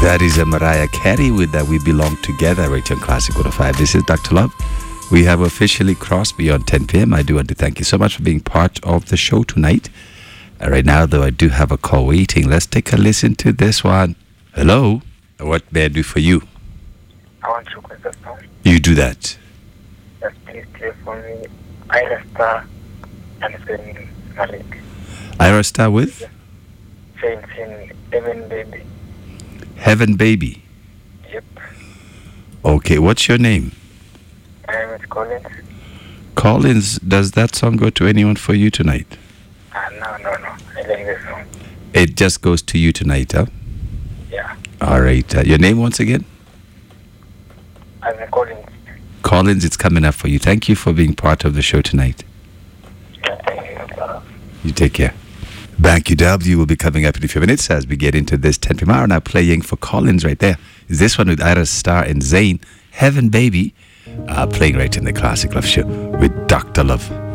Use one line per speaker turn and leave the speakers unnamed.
That is a Mariah Carey with That We Belong Together right on Classic 105. This is Dr. Love. We have officially crossed beyond 10 p.m. I do want to thank you so much for being part of the show tonight. Right now, though, I do have a call waiting. Let's take a listen to this one. Hello? What may I do for you?
I want to request a song.
You do that.
Yes, please play for me. Ira Star and Zayn Malik.
Ira Star with?
Zayn Heaven Baby.
Heaven Baby.
Yep.
Okay, what's your name?
My name is Collins.
Collins, does that song go to anyone for you tonight?
No. I like this song.
It just goes to you tonight, huh?
Yeah.
All right. Your name once again?
I'm Collins.
Collins, it's coming up for you. Thank you for being part of the show tonight.
Yeah, thank you.
You take care. Bank UW will be coming up in a few minutes as we get into this 10 p.m. hour. Now playing for Collins right there is this one with Ira Star and Zayn, Heaven Baby, playing right in the Classic Love Show with Dr. Love.